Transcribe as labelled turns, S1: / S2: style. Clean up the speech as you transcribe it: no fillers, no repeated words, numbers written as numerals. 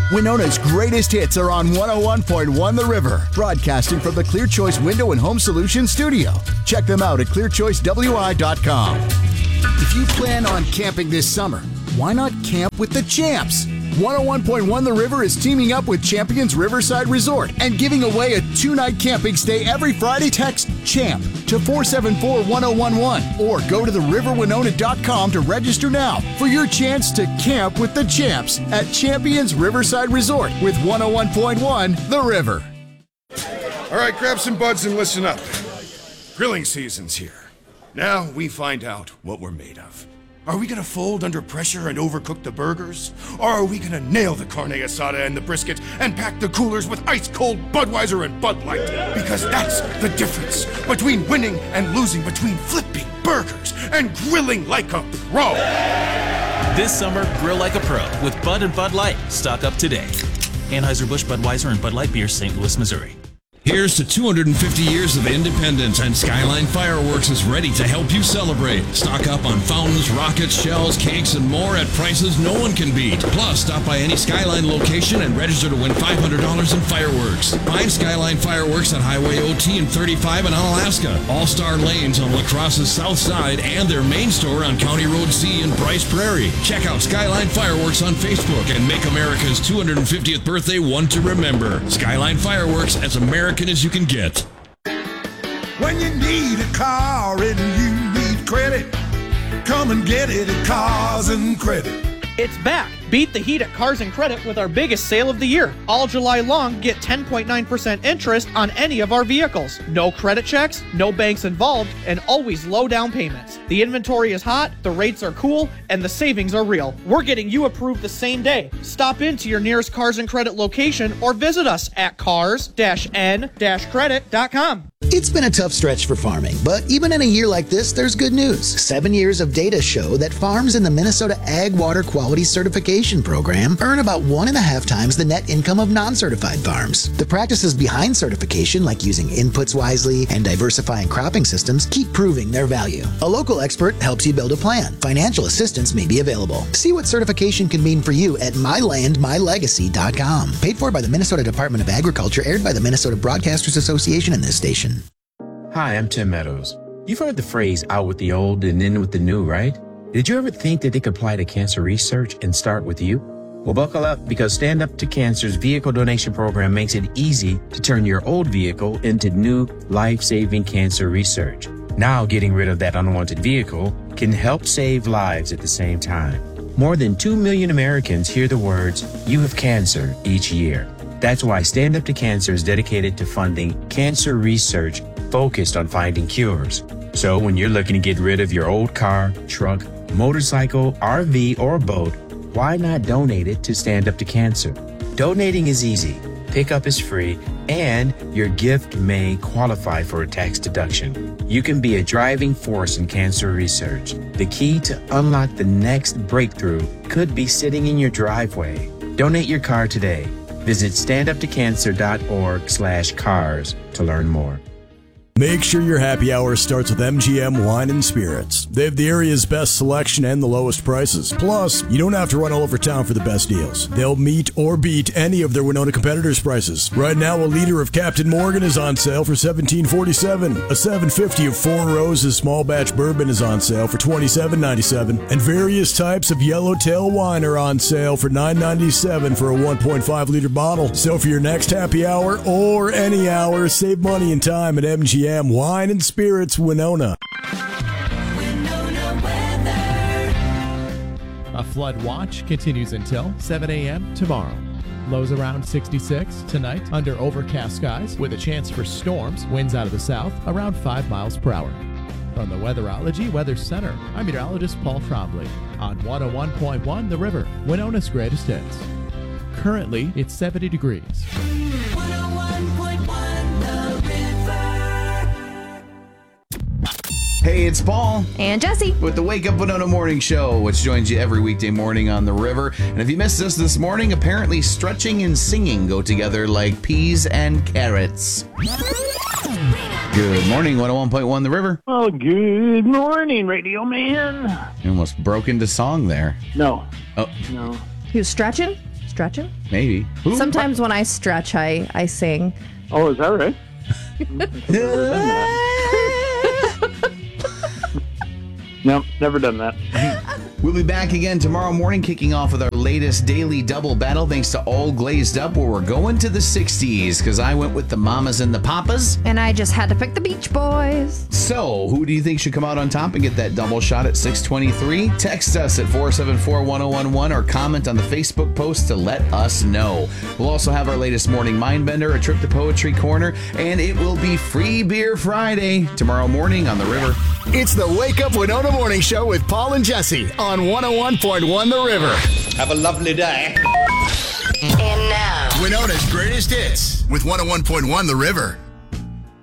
S1: Winona's greatest hits are on 101.1 The River, broadcasting from the Clear Choice Window and Home Solutions studio. Check them out at clearchoicewi.com. If you plan on camping this summer, why not camp with the champs? 101.1 The River is teaming up with Champions Riverside Resort and giving away a 2-night camping stay every Friday. Text CHAMP to 474-1011 or go to theriverwinona.com to register now for your chance to camp with the champs at Champions Riverside Resort with 101.1 The River.
S2: All right, grab some buds and listen up. Grilling season's here. Now we find out what we're made of. Are we gonna fold under pressure and overcook the burgers? Or are we gonna nail the carne asada and the brisket and pack the coolers with ice-cold Budweiser and Bud Light? Because that's the difference between winning and losing, between flipping burgers and grilling like a pro.
S3: This summer, grill like a pro with Bud and Bud Light. Stock up today. Anheuser-Busch, Budweiser, and Bud Light Beer, St. Louis, Missouri.
S4: Here's to 250 years of independence, and Skyline Fireworks is ready to help you celebrate. Stock up on fountains, rockets, shells, cakes, and more at prices no one can beat. Plus, stop by any Skyline location and register to win $500 in fireworks. Find Skyline Fireworks on Highway OT and 35 in Alaska, All-Star Lanes on La Crosse's south side, and their main store on County Road C in Bryce Prairie. Check out Skyline Fireworks on Facebook and make America's 250th birthday one to remember. Skyline Fireworks, as American as you can get.
S5: When you need a car and you need credit, come and get it at Cars and Credit.
S6: It's back. Beat the heat at Cars and Credit with our biggest sale of the year. All July long, get 10.9% interest on any of our vehicles. No credit checks, no banks involved, and always low down payments. The inventory is hot, the rates are cool, and the savings are real. We're getting you approved the same day. Stop into your nearest Cars and Credit location or visit us at cars-n-credit.com.
S7: It's been a tough stretch for farming, but even in a year like this, there's good news. 7 years of data show that farms in the Minnesota Ag Water Quality Certification Program earn about 1.5 times the net income of non-certified farms. The practices behind certification, like using inputs wisely and diversifying cropping systems, keep proving their value. A local expert helps you build a plan. Financial assistance may be available. See what certification can mean for you at mylandmylegacy.com. Paid for by the Minnesota Department of Agriculture, aired by the Minnesota Broadcasters Association and this station.
S8: Hi, I'm Tim Meadows. You've heard the phrase out with the old and in with the new, right? Did you ever think that they could apply to cancer research and start with you? Well, buckle up, because Stand Up to Cancer's vehicle donation program makes it easy to turn your old vehicle into new life-saving cancer research. Now, getting rid of that unwanted vehicle can help save lives at the same time. More than 2 million Americans hear the words, "You have cancer," each year. That's why Stand Up to Cancer is dedicated to funding cancer research focused on finding cures. So when you're looking to get rid of your old car, truck, motorcycle, RV, or boat, why not donate it to Stand Up to Cancer? Donating is easy, pickup is free, and your gift may qualify for a tax deduction. You can be a driving force in cancer research. The key to unlock the next breakthrough could be sitting in your driveway. Donate your car today. Visit standuptocancer.org/cars to learn more.
S9: Make sure your happy hour starts with MGM Wine and Spirits. They have the area's best selection and the lowest prices. Plus, you don't have to run all over town for the best deals. They'll meet or beat any of their Winona competitors' prices. Right now, a liter of Captain Morgan is on sale for $17.47. A $7.50 of Four Roses small batch bourbon is on sale for $27.97. And various types of Yellowtail wine are on sale for $9.97 for a 1.5 liter bottle. So for your next happy hour or any hour, save money and time at MGM Wine and Spirits, Winona.
S10: A flood watch continues until 7 a.m. tomorrow. Lows around 66 tonight under overcast skies with a chance for storms. Winds out of the south around 5 miles per hour. From the Weatherology Weather Center, I'm meteorologist Paul Trombley on 101.1 The River, Winona's greatest hits. Currently, it's 70 degrees.
S11: 101.1 The River.
S12: Hey, it's Paul.
S13: And Jesse.
S12: With the Wake Up Winona Morning Show, which joins you every weekday morning on the river. And if you missed us this morning, apparently stretching and singing go together like peas and carrots. Good morning, 101.1 The River.
S14: Oh, good morning, Radio Man.
S12: You almost broke into song there.
S14: No.
S12: Oh.
S14: No.
S13: He was stretching? stretching?
S12: Maybe. Ooh,
S13: Sometimes when I stretch, I sing.
S14: Oh, is that right? Nope, never done that.
S12: We'll be back again tomorrow morning, kicking off with our latest daily double battle, thanks to All Glazed Up, where we're going to the 60s, because I went with the Mamas and the Papas.
S13: And I just had to pick the Beach Boys.
S12: So, who do you think should come out on top and get that double shot at 623? Text us at 474-1011 or comment on the Facebook post to let us know. We'll also have our latest morning Mindbender, a trip to Poetry Corner, and it will be Free Beer Friday tomorrow morning on the River.
S1: It's the Wake Up Winona Morning Show with Paul and Jesse on 101.1 The River.
S15: Have a lovely day.
S1: And now, Winona's greatest hits with 101.1 The River.